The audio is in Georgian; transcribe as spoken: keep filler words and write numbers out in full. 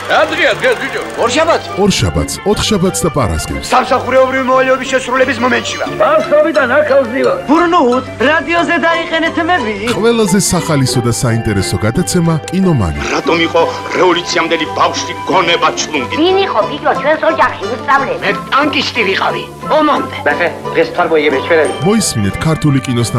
რა დღეა დღეს ბიჭო? ორშაბათს. ორშაბათს, ოთხშაბათს და პარასკევს. სამსახურეობრივი მოვალეობის შესრულების მომენტში ვარ. ბავშვობიდან აქავს ვარ. ბურნუთ, რადიოზე დაიყენეთ მები. ყველაზე სახალისო და საინტერესო გადაცემა კინომანი. რატომ იყო რევოლუციამდელი ბავშვი გონება ჩლუნგი? ვინ იყო ბიჭო ჩვენს ოჯახში უსწავლე? მე ტანკისტი ვიყავი. ომამდე. ნახე, დღეს თვალ მოიგებს ჩვენები. მოისმინეთ ქართული კინოს